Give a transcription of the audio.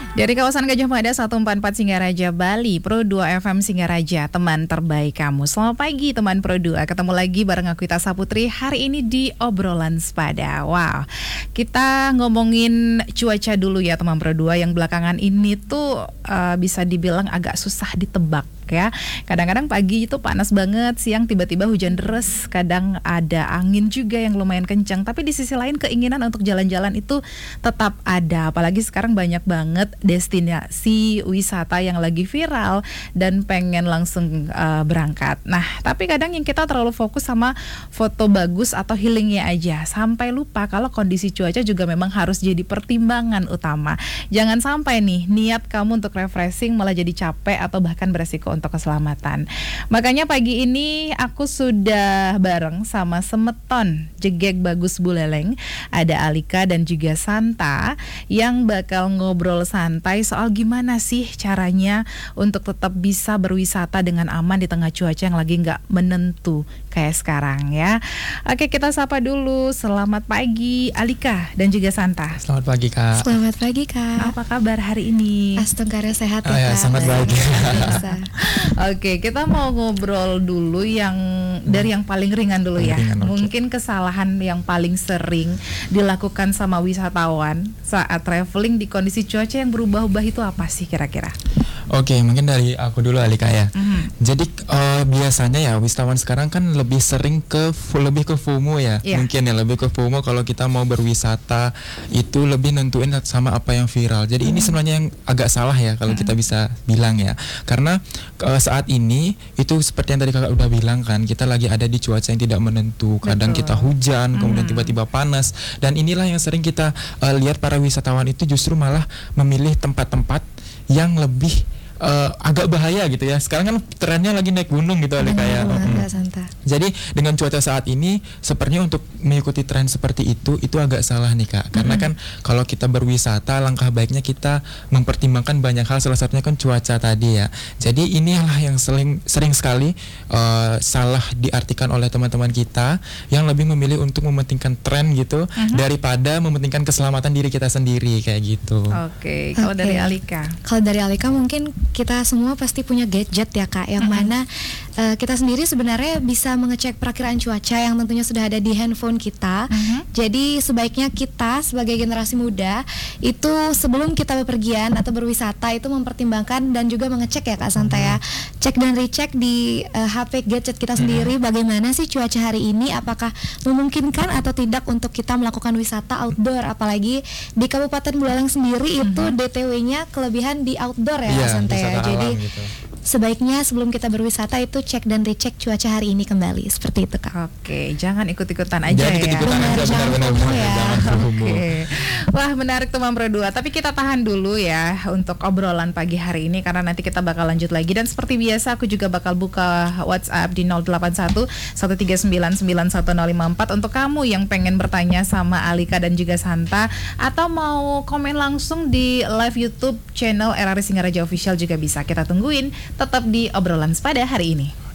Dari kawasan Gajah Mada 144 Singaraja, Bali, Pro 2 FM Singaraja, teman terbaik kamu. Selamat pagi teman Pro 2, ketemu lagi bareng aku Ita Saputri hari ini di Obrolan Sepada. Wow, kita ngomongin cuaca dulu ya teman Pro 2, yang belakangan ini tuh bisa dibilang agak susah ditebak ya. Kadang-kadang pagi itu panas banget, siang tiba-tiba hujan deras, kadang ada angin juga yang lumayan kencang. Tapi di sisi lain keinginan untuk jalan-jalan itu tetap ada. Apalagi sekarang banyak banget destinasi wisata yang lagi viral dan pengen langsung berangkat. Nah, tapi kadang yang kita terlalu fokus sama foto bagus atau healingnya aja, sampai lupa kalau kondisi cuaca juga memang harus jadi pertimbangan utama. Jangan sampai nih niat kamu untuk refreshing malah jadi capek atau bahkan beresiko untuk keselamatan. Makanya pagi ini aku sudah bareng sama Semeton Jegek Bagus Buleleng, ada Alika dan juga Santa yang bakal ngobrol santai soal gimana sih caranya untuk tetap bisa berwisata dengan aman di tengah cuaca yang lagi nggak menentu kayak sekarang ya. Oke, kita sapa dulu. Selamat pagi Alika dan juga Santa. Selamat pagi Kak. Selamat pagi Kak. Apa kabar hari ini? Astagfirullah sehat ya Kak. Sangat bahagia. Oke, kita mau ngobrol dulu yang dari yang paling ringan dulu ya. Mungkin kesalahan yang paling sering dilakukan sama wisatawan saat traveling di kondisi cuaca yang berubah-ubah itu apa sih kira-kira? Oke, mungkin dari aku dulu Alika ya. Jadi biasanya ya wisatawan sekarang kan lebih sering lebih ke FOMO ya. Mungkin ya lebih ke FOMO kalau kita mau berwisata itu lebih nentuin sama apa yang viral. Jadi ini sebenarnya yang agak salah ya kalau kita bisa bilang ya. Karena saat ini itu seperti yang tadi Kakak udah bilang kan, kita lagi ada di cuaca yang tidak menentu. Kadang kita hujan, kemudian tiba-tiba panas, dan inilah yang sering kita lihat para wisatawan itu justru malah memilih tempat-tempat yang lebih agak bahaya gitu ya. Sekarang kan trennya lagi naik gunung gitu Alika ya. Jadi dengan cuaca saat ini sepertinya untuk mengikuti tren seperti itu agak salah nih Kak. Karena kan kalau kita berwisata langkah baiknya kita mempertimbangkan banyak hal, salah satunya kan cuaca tadi ya. Jadi inilah yang sering sekali salah diartikan oleh teman-teman kita yang lebih memilih untuk mementingkan tren gitu daripada mementingkan keselamatan diri kita sendiri kayak gitu. Oke, kalau dari Alika? Kalau dari Alika mungkin kita semua pasti punya gadget ya Kak, yang mana kita sendiri sebenarnya bisa mengecek perakiraan cuaca yang tentunya sudah ada di handphone kita. Jadi sebaiknya kita sebagai generasi muda itu sebelum kita bepergian atau berwisata itu mempertimbangkan dan juga mengecek ya Kak Santa ya. Cek dan recheck di HP gadget kita sendiri bagaimana sih cuaca hari ini, apakah memungkinkan atau tidak untuk kita melakukan wisata outdoor, apalagi di Kabupaten Buleleng sendiri itu DTW-nya kelebihan di outdoor ya Kak Santa ya. Jadi sebaiknya sebelum kita berwisata itu cek dan recheck cuaca hari ini kembali, seperti itu Kak. Oke, jangan ikut-ikutan aja jangan ya. Ikut-ikutan aja, benar-benar ya. Oke. Wah, menarik teman Pro 2. Tapi kita tahan dulu ya untuk obrolan pagi hari ini karena nanti kita bakal lanjut lagi, dan seperti biasa aku juga bakal buka WhatsApp di 081 139 91054 untuk kamu yang pengen bertanya sama Alika dan juga Santa atau mau komen langsung di live YouTube channel RRI Singaraja Official juga bisa. Kita tungguin tetap di Obrolan Sepada hari ini.